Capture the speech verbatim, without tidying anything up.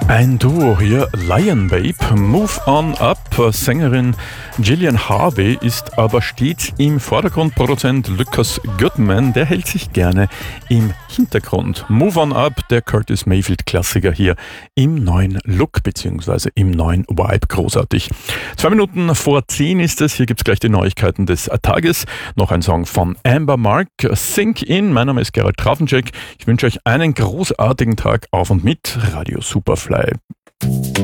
Ein Duo hier, Lion Babe, Move On Up. Sängerin Gillian Harvey ist aber stets im Vordergrund. Produzent Lucas Goodman, der hält sich gerne im Hintergrund. Move On Up, der Curtis Mayfield-Klassiker hier im neuen Look bzw. im neuen Vibe. Großartig. Zwei Minuten vor zehn ist es. Hier gibt es gleich die Neuigkeiten des Tages. Noch ein Song von Amber Mark, Sink In. Mein Name ist Gerald Grafencheck. Ich wünsche euch einen großartigen Tag auf und mit Radio Superfly.